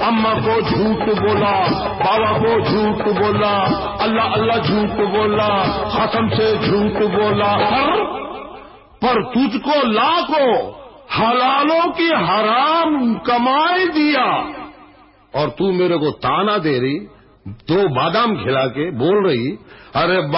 अम्मा को झूठ बोला, बाबा को झूठ बोला, अल्लाह अल्लाह झूठ बोला, कसम से झूठ बोला, पर तुझको लाखों हलालों की हराम कमाई दिया और तू मेरे को ताना दे रही, 2 बादाम खिला के बोल रही, अरे